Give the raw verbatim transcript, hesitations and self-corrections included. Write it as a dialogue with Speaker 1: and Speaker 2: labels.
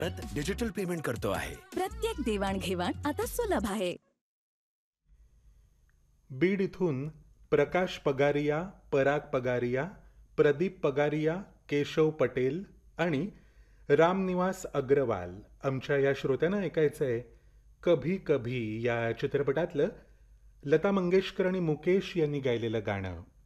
Speaker 1: Digital payment करतो आहे.
Speaker 2: प्रत्येक देवाणघेवाण आता सुलभ आहे.
Speaker 3: बीड इथून प्रकाश पगारिया, पराग पगारिया, प्रदीप पगारिया, केशव पटेल आणि रामनिवास अग्रवाल आमच्या या श्रोत्यांना ऐकायचं आहे कभी कभी या चित्रपटातलं लता मंगेशकर आणि मुकेश यांनी गायलेलं गाणं.